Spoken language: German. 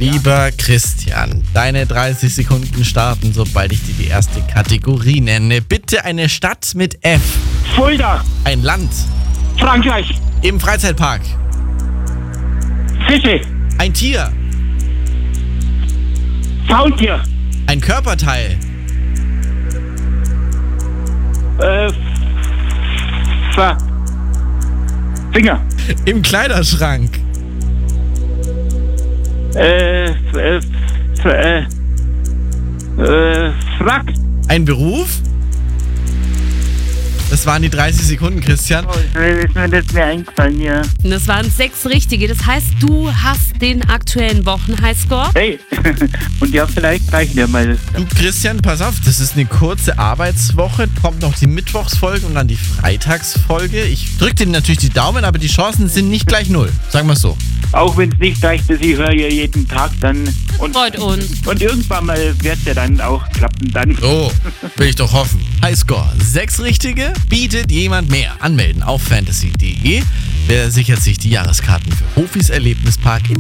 Lieber Christian, deine 30 Sekunden starten, sobald ich dir die erste Kategorie nenne. Bitte eine Stadt mit F. Fulda, Ein Land. Frankreich, Im Freizeitpark. Fische, Ein Tier. Faultier, Ein Körperteil. Finger, Im Kleiderschrank. Frack. Ein Beruf. Das waren die 30 Sekunden, Christian. Oh, ist mir das mir eingefallen, ja. Und das waren 6 richtige. Das heißt, du hast den aktuellen Wochenhighscore. Hey, und ja, vielleicht reichen ja mal. Du, Christian, pass auf, das ist eine kurze Arbeitswoche. Kommt noch die Mittwochsfolge und dann die Freitagsfolge. Ich drücke dir natürlich die Daumen, aber die Chancen sind nicht gleich 0. Sagen wir es so. Auch wenn es nicht reicht, dass ich höre ja jeden Tag dann. Und, Freut uns. und irgendwann mal wird es ja dann auch klappen dann. Oh, will ich doch hoffen. Highscore 6 richtige, bietet jemand mehr. Anmelden auf fantasy.de. Wer sichert sich die Jahreskarten für Hofis Erlebnispark in